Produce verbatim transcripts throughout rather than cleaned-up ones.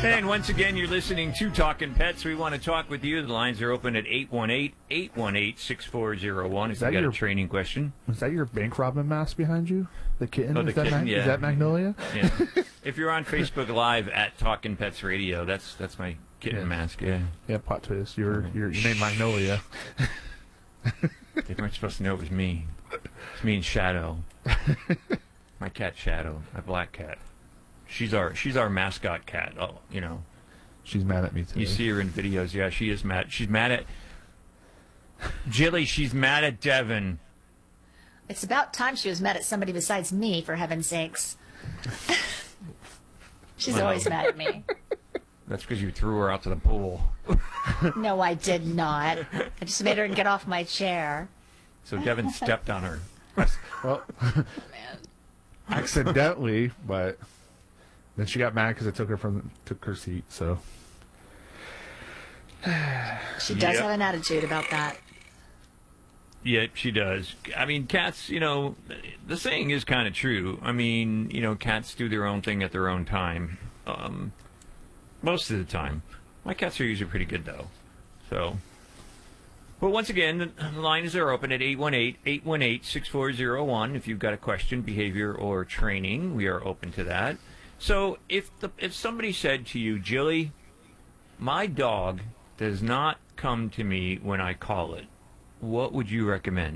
And once again, you're listening to Talking Pets. We want to talk with you. The lines are open at eight one eight, eight one eight, six four zero one if Is you that got your- a training question. Is that your bank robbing mask behind you? The kitten? Oh, the is, that kitten, Mag- yeah. is that Magnolia? Yeah. If you're on Facebook Live at Talking Pets Radio, that's that's my kitten Yeah. mask, yeah. Yeah, plot twist. You're, you're, you named Magnolia. They weren't supposed to know it was me. It's me and Shadow. My cat Shadow, my black cat. She's our she's our mascot cat. Oh, you know. She's mad at me today. You see her in videos. Yeah, she is mad. She's mad at Jilly. She's mad at Devin. It's about time she was mad at somebody besides me, for heaven's sakes. She's Wow. always mad at me. That's because you threw her out to the pool. No, I did not. I just made her get off my chair. So Devin stepped on her. Well, accidentally, but then she got mad because I took her from took her seat. So She does Yep. have an attitude about that. Yeah, she does. I mean, cats, you know, the saying is kind of true. I mean, you know, cats do their own thing at their own time. Um, most of the time. My cats are usually pretty good, though. So, but once again, the the lines are open at eight one eight, eight one eight, six four zero one. If you've got a question, behavior, or training, we are open to that. So, if the if somebody said to you, Jilly, my dog does not come to me when I call it, what would you recommend?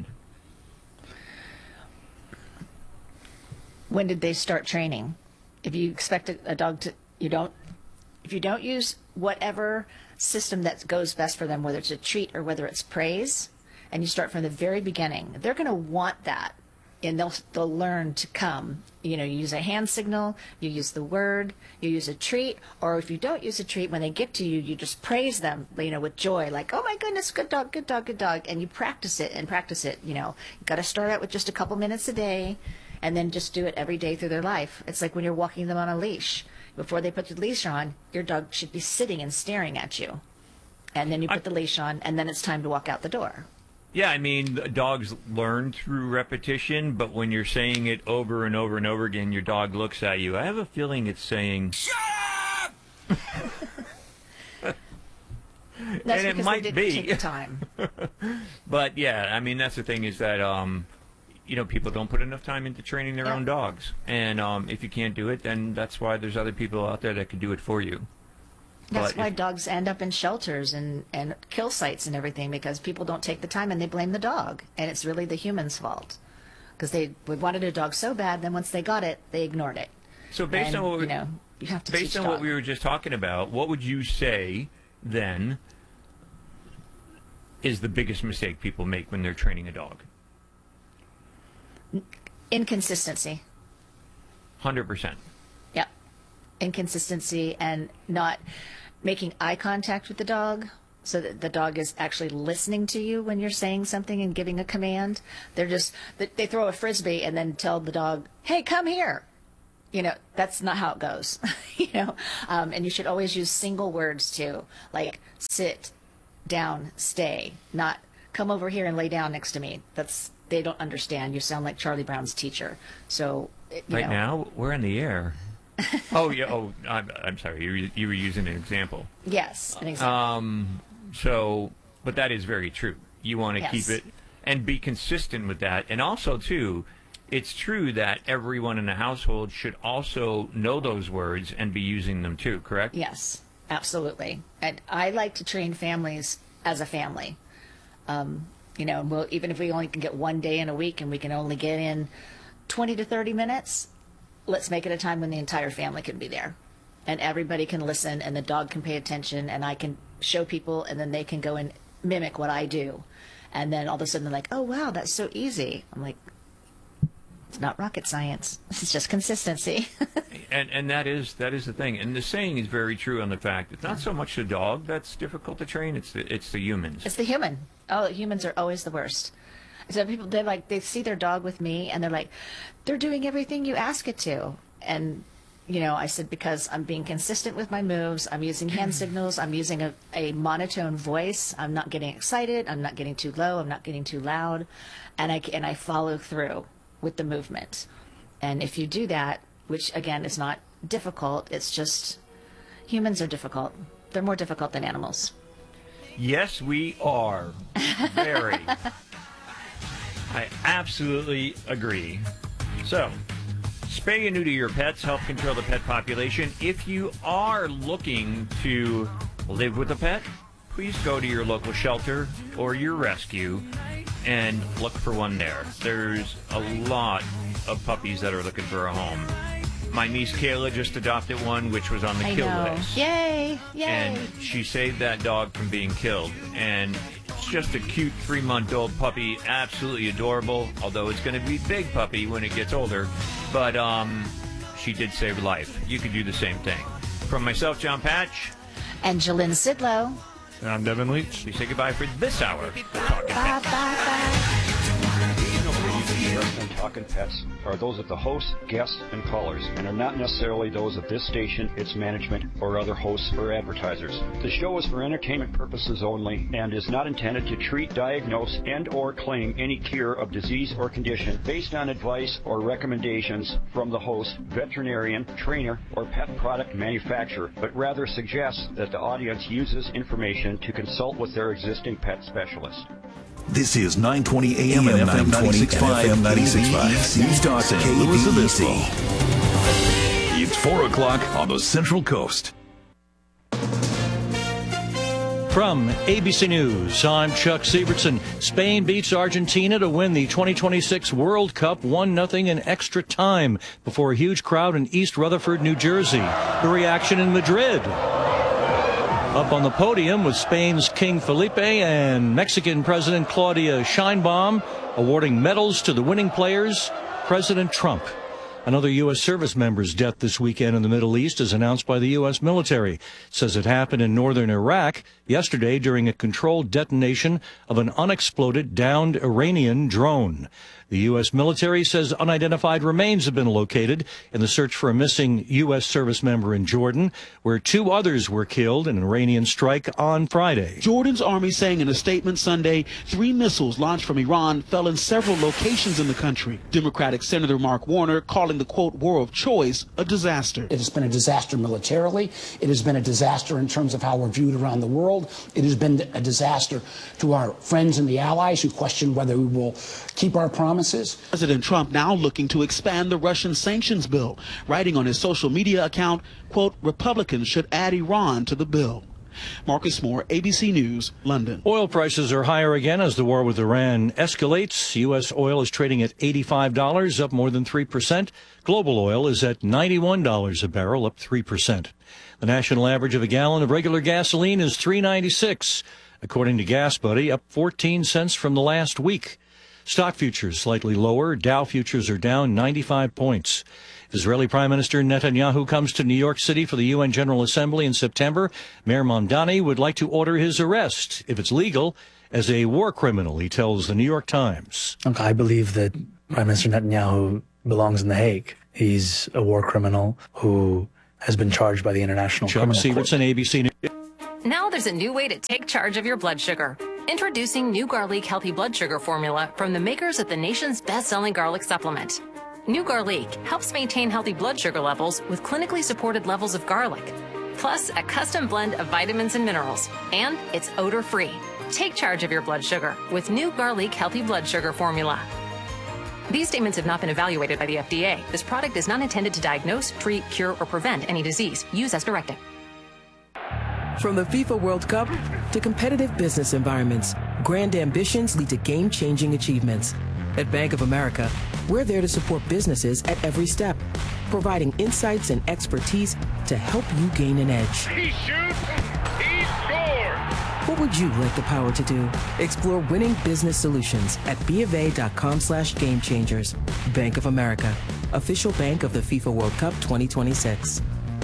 When did they start training? If you expect a, a dog to, you don't, if you don't use whatever system that goes best for them, whether it's a treat or whether it's praise, and you start from the very beginning, they're going to want that, and they'll they'll learn to come. You know, you use a hand signal, you use the word, you use a treat, or if you don't use a treat, when they get to you, you just praise them, you know, with joy, like, oh my goodness, good dog, good dog, good dog, and you practice it and practice it. You know, you got to start out with just a couple minutes a day, and then just do it every day through their life. It's like when you're walking them on a leash. Before they put the leash on, your dog should be sitting and staring at you, and then you put I- the leash on, and then it's time to walk out the door. Yeah, I mean, dogs learn through repetition, but when you're saying it over and over and over again, your dog looks at you. I have a feeling it's saying, shut up! That's And it because might they didn't be. take the time. But yeah, I mean, that's the thing is that, um, you know, people don't put enough time into training their Yeah. own dogs. And um, if you can't do it, then that's why there's other people out there that can do it for you. That's But why if- dogs end up in shelters and, and kill sites and everything, because people don't take the time and they blame the dog. And it's really the human's fault. Because they wanted a dog so bad, then once they got it, they ignored it. So based And, on what we, you know, you have to based teach on what dog. we were just talking about, what would you say then is the biggest mistake people make when they're training a dog? Inconsistency. one hundred percent. Yep. Inconsistency and not making eye contact with the dog so that the dog is actually listening to you when you're saying something and giving a command. They're just, they they throw a frisbee and then tell the dog, hey, come here. You know, that's not how it goes. you know, um, and you should always use single words too, like sit, down, stay, not come over here and lay down next to me. That's, they don't understand. You sound like Charlie Brown's teacher. So, you Right know, now, we're in the air. oh, yeah. Oh, I'm, I'm sorry. You, were- you were using an example. yes, an example. Um, so, but that is very true. You want to Yes. keep it and be consistent with that. And also, too, it's true that everyone in the household should also know those words and be using them too, correct? Yes, absolutely. And I like to train families as a family. Um, you know, we'll, even if we only can get one day in a week and we can only get in twenty to thirty minutes, let's make it a time when the entire family can be there. And everybody can listen and the dog can pay attention and I can show people and then they can go and mimic what I do. And then all of a sudden they're like, oh, wow, that's so easy. I'm like, it's not rocket science. It's just consistency. And and that is that is the thing. And the saying is very true on the fact it's not so much the dog that's difficult to train; it's the it's the humans. It's the human. Oh, humans are always the worst. So people, they like, they see their dog with me and they're like, they're doing everything you ask it to. And, you know, I said, because I'm being consistent with my moves, I'm using hand signals, I'm using a, a monotone voice, I'm not getting excited, I'm not getting too low, I'm not getting too loud, and I, and I follow through with the movement. And if you do that, which again is not difficult, it's just, Humans are difficult. They're more difficult than animals. Yes, we are. Very. I absolutely agree. So, spay and neuter your pets, help control the pet population. If you are looking to live with a pet, please go to your local shelter or your rescue and look for one there. There's a lot of puppies that are looking for a home. My niece Kayla just adopted one, which was on the I kill know. list. Yay! Yay! And she saved that dog from being killed. And it's just a cute three-month-old puppy, absolutely adorable, although it's going to be a big puppy when it gets older. But um, she did save life. You could do the same thing. From myself, John Patch. And Jalynn Sidlow. And I'm Devin Leach. We say goodbye for this hour of Talking Bye, Pets. bye, bye. And Talking Pets are those of the hosts, guests, and callers, and are not necessarily those of this station, its management, or other hosts or advertisers. The show is for entertainment purposes only and is not intended to treat, diagnose, and or claim any cure of disease or condition based on advice or recommendations from the host, veterinarian, trainer, or pet product manufacturer, but rather suggests that the audience uses information to consult with their existing pet specialist. This is nine twenty A M and F M ninety-six point five, ninety-six point five, East Saint Louis Obispo. It's four o'clock on the Central Coast. From A B C News, I'm Chuck Sievertson. Spain beats Argentina to win the twenty twenty-six World Cup one nothing in extra time before a huge crowd in East Rutherford, New Jersey. The reaction in Madrid. Up on the podium with Spain's King Felipe and Mexican President Claudia Sheinbaum awarding medals to the winning players, President Trump. Another U S service member's death this weekend in the Middle East is announced by the U S military. It says it happened in northern Iraq yesterday during a controlled detonation of an unexploded downed Iranian drone. The U S military says unidentified remains have been located in the search for a missing U S service member in Jordan, where two others were killed in an Iranian strike on Friday. Jordan's army saying in a statement Sunday, three missiles launched from Iran fell in several locations in the country. Democratic Senator Mark Warner calling the, quote, war of choice a disaster. It has been a disaster militarily. It has been a disaster in terms of how we're viewed around the world. It has been a disaster to our friends and the allies who question whether we will keep our promises. President Trump now looking to expand the Russian sanctions bill, writing on his social media account, quote, Republicans should add Iran to the bill. Marcus Moore, A B C News, London. Oil prices are higher again as the war with Iran escalates. U S oil is trading at eighty-five dollars, up more than three percent. Global oil is at ninety-one dollars a barrel, up three percent. The national average of a gallon of regular gasoline is three ninety-six, according to Gas Buddy, up fourteen cents from the last week. Stock futures slightly lower. Dow futures are down ninety-five points. Israeli Prime Minister Netanyahu comes to New York City for the U N General Assembly in September. Mayor Mamdani would like to order his arrest, if it's legal, as a war criminal, he tells the New York Times. Look, I believe that Prime Minister Netanyahu belongs in The Hague. He's a war criminal who has been charged by the International Chuck Criminal Court. Sievertson, A B C News. Now there's a new way to take charge of your blood sugar. Introducing New Garlic Healthy Blood Sugar Formula from the makers of the nation's best-selling garlic supplement. New Garlic helps maintain healthy blood sugar levels with clinically supported levels of garlic, plus a custom blend of vitamins and minerals, and it's odor-free. Take charge of your blood sugar with New Garlic Healthy Blood Sugar Formula. These statements have not been evaluated by the F D A. This product is not intended to diagnose, treat, cure, or prevent any disease. Use as directed. From the FIFA World Cup to competitive business environments, grand ambitions lead to game-changing achievements. At Bank of America, we're there to support businesses at every step, providing insights and expertise to help you gain an edge. He shoots, he scores! What would you like the power to do? Explore winning business solutions at bofa.com slash game changers. Bank of America, official bank of the FIFA World Cup twenty twenty-six.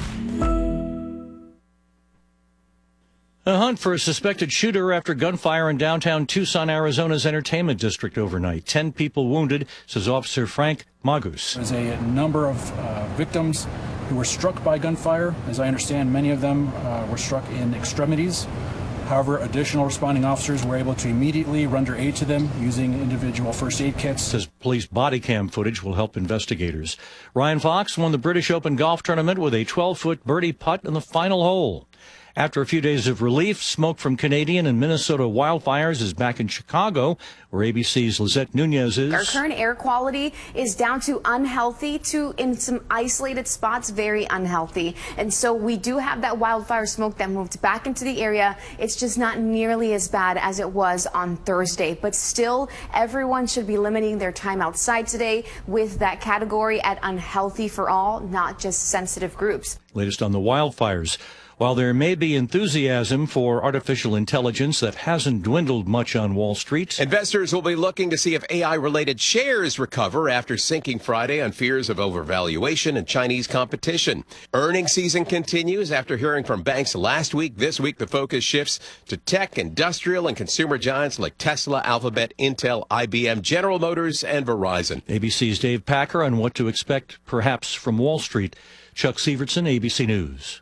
A hunt for a suspected shooter after gunfire in downtown Tucson, Arizona's entertainment district overnight. Ten people wounded, says Officer Frank Magus. There's a number of uh, victims who were struck by gunfire. As I understand, many of them uh, were struck in extremities. However, additional responding officers were able to immediately render aid to them using individual first aid kits. Says police body cam footage will help investigators. Ryan Fox won the British Open golf tournament with a twelve-foot birdie putt in the final hole. After a few days of relief, smoke from Canadian and Minnesota wildfires is back in Chicago, where A B C's Lizette Nunez is. Our current air quality is down to unhealthy to, in some isolated spots, very unhealthy. And so we do have that wildfire smoke that moved back into the area. It's just not nearly as bad as it was on Thursday. But still, everyone should be limiting their time outside today with that category at unhealthy for all, not just sensitive groups. Latest on the wildfires. While there may be enthusiasm for artificial intelligence that hasn't dwindled much on Wall Street, investors will be looking to see if A I-related shares recover after sinking Friday on fears of overvaluation and Chinese competition. Earnings season continues after hearing from banks last week. This week, the focus shifts to tech, industrial, and consumer giants like Tesla, Alphabet, Intel, I B M, General Motors, and Verizon. A B C's Dave Packer on what to expect perhaps from Wall Street. Chuck Sievertson, A B C News.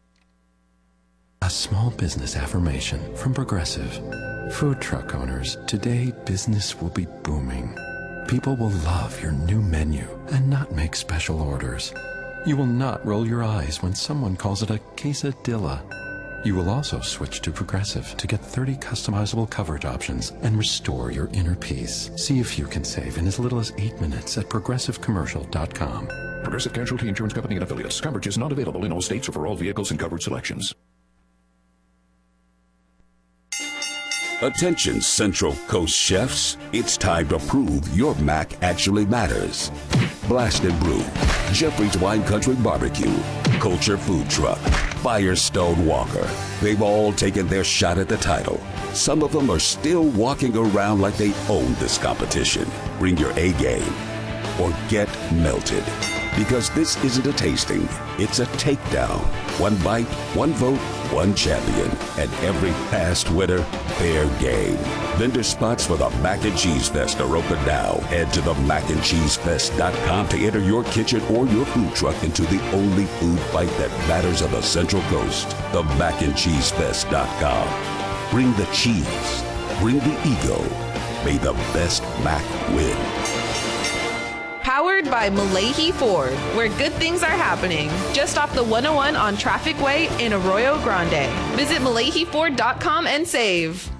A small business affirmation from Progressive. Food truck owners, today business will be booming. People will love your new menu and not make special orders. You will not roll your eyes when someone calls it a quesadilla. You will also switch to Progressive to get thirty customizable coverage options and restore your inner peace. See if you can save in as little as eight minutes at progressive commercial dot com. Progressive Casualty Insurance Company and affiliates. Coverage is not available in all states or for all vehicles and coverage selections. Attention Central Coast chefs, it's time to prove your mac actually matters. Blast and Brew, Jeffrey's Wine Country Barbecue, Culture Food Truck, Firestone Walker. They've all taken their shot at the title. Some of them are still walking around like they own this competition. Bring your A game or get melted. Because this isn't a tasting, it's a takedown. One bite, one vote, one champion. And every past winner, fair game. Vendor spots for the Mac and Cheese Fest are open now. Head to the mac and cheese fest dot com to enter your kitchen or your food truck into the only food fight that matters on the Central Coast. The mac and cheese fest dot com. Bring the cheese. Bring the ego. May the best Mac win. Powered by Malahi Ford, where good things are happening. Just off the one oh one on Traffic Way in Arroyo Grande. Visit malahi ford dot com and save.